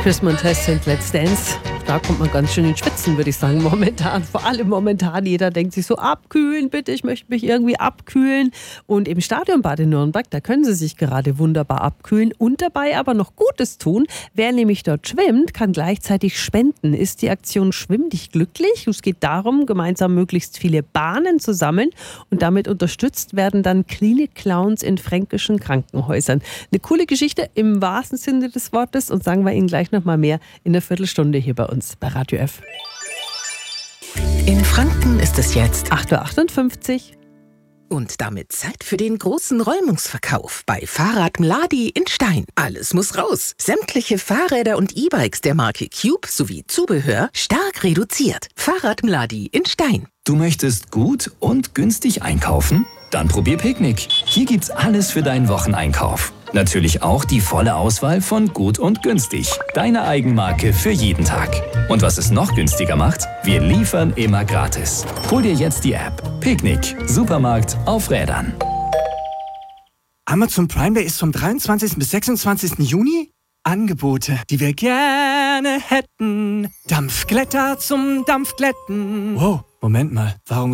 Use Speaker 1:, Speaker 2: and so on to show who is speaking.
Speaker 1: Chris Montez und Let's Dance. Da kommt man ganz schön in Schwitzen, würde ich sagen, momentan. Vor allem momentan. Jeder denkt sich so, abkühlen bitte, ich möchte mich irgendwie abkühlen. Und im Stadionbad in Nürnberg, da können sie sich gerade wunderbar abkühlen und dabei aber noch Gutes tun. Wer nämlich dort schwimmt, kann gleichzeitig spenden. Ist die Aktion Schwimm dich glücklich? Es geht darum, gemeinsam möglichst viele Bahnen zu sammeln. Und damit unterstützt werden dann Klinik-Clowns in fränkischen Krankenhäusern. Eine coole Geschichte im wahrsten Sinne des Wortes. Und sagen wir Ihnen gleich noch mal mehr in einer Viertelstunde hier bei uns bei Radio F.
Speaker 2: In Franken ist es jetzt
Speaker 1: 8.58 Uhr.
Speaker 2: Und damit Zeit für den großen Räumungsverkauf bei Fahrrad Mladi in Stein. Alles muss raus. Sämtliche Fahrräder und E-Bikes der Marke Cube sowie Zubehör stark reduziert. Fahrrad Mladi in Stein.
Speaker 3: Du möchtest gut und günstig einkaufen? Dann probier Picknick. Hier gibt's alles für deinen Wocheneinkauf. Natürlich auch die volle Auswahl von gut und günstig. Deine Eigenmarke für jeden Tag. Und was es noch günstiger macht? Wir liefern immer gratis. Hol dir jetzt die App. Picknick. Supermarkt auf Rädern.
Speaker 4: Amazon Prime Day ist vom 23. bis 26. Juni. Angebote, die wir gerne hätten. Dampfglätter zum Dampfglätten. Wow, Moment mal. Warum